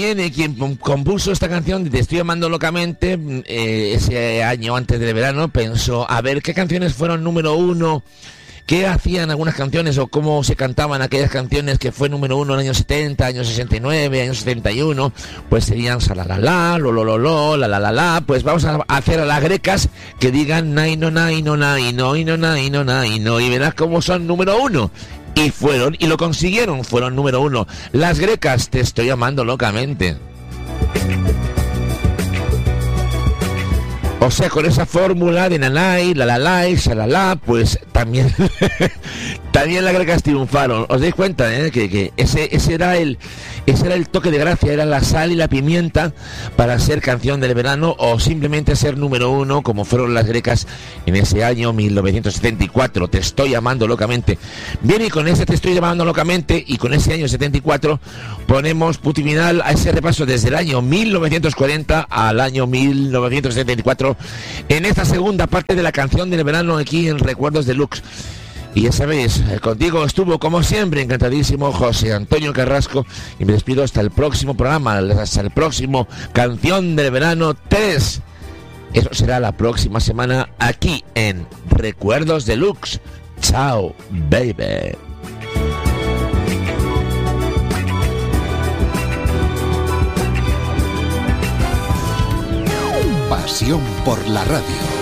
también quien compuso esta canción de Te estoy amando locamente, ese año antes del verano, pensó, a ver, ¿qué canciones fueron número 1? ¿Qué hacían algunas canciones o cómo se cantaban aquellas canciones que fue número 1 en años 70, años 69, años 71? Pues serían Salalala, Lolololo, la. Pues vamos a hacer a las grecas que digan Naino, Naino, Naino, Naino, Naino, Naino, y verás cómo son número 1. Y fueron, y lo consiguieron, fueron número 1. Las grecas, Te estoy amando locamente. O sea, con esa fórmula de nanay, lalalay, shalala, pues también también las grecas triunfaron. ¿Os dais cuenta, que ese era el toque de gracia, era la sal y la pimienta para ser canción del verano o simplemente ser número 1, como fueron las grecas en ese año 1974, Te estoy amando locamente. Bien, y con ese Te estoy amando locamente y con ese año 74 ponemos punto final a ese repaso desde el año 1940 al año 1974 en esta segunda parte de la canción del verano aquí en Recuerdos Deluxe. Y ya sabéis, contigo estuvo como siempre encantadísimo José Antonio Carrasco y me despido hasta el próximo programa, hasta el próximo Canción del Verano 3. Eso será la próxima semana aquí en Recuerdos Deluxe. Chao, baby. Pasión por la radio.